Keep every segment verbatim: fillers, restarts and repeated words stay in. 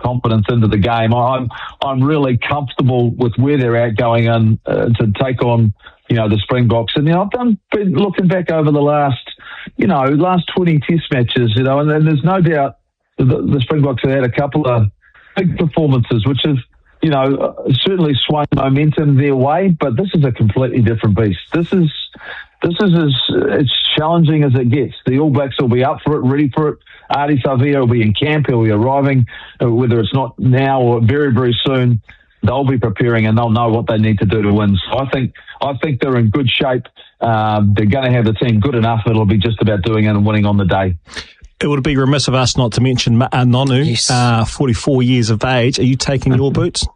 confidence into the game. I'm I'm really comfortable with where they're at going in uh, to take on, you know, the Springboks. And, you know, I've done, been looking back over the last, you know, last twenty test matches, you know, and, and there's no doubt the, the Springboks have had a couple of big performances, which have, you know, certainly swung momentum their way, but this is a completely different beast. This is this is as it's challenging as it gets. The All Blacks will be up for it, ready for it. Ardie Savea will be in camp. He'll be arriving, whether it's not now or very, very soon. They'll be preparing and they'll know what they need to do to win. So I think I think they're in good shape. Um, they're going to have the team good enough. It'll be just about doing it and winning on the day. It would be remiss of us not to mention Nonu, yes. uh, forty-four years of age. Are you taking your boots?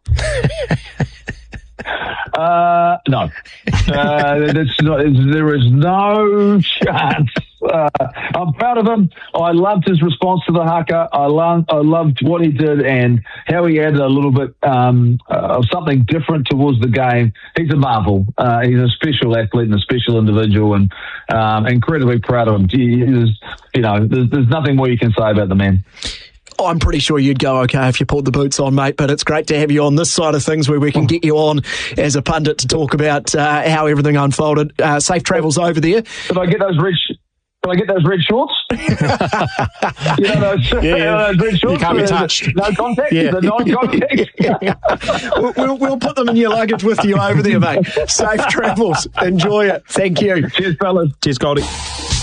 Uh, no. Uh, that's not, there is no chance. Uh, I'm proud of him. I loved his response to the haka. I loved, I loved what he did and how he added a little bit um, uh, of something different towards the game. He's a marvel. Uh, he's a special athlete and a special individual, and um, incredibly proud of him. He is, you know, there's, there's nothing more you can say about the man. I'm pretty sure you'd go okay if you pulled the boots on, mate, but it's great to have you on this side of things where we can get you on as a pundit to talk about uh, how everything unfolded. Uh, safe travels over there. Did I get those red sh- Did I get those red shorts? you know those, yeah, yeah. You know those red shorts? You can't be touched. No contact? Yeah. The non-contact? we'll, we'll, we'll put them in your luggage with you over there, mate. Safe travels. Enjoy it. Thank you. Cheers, fellas. Cheers, Goldie.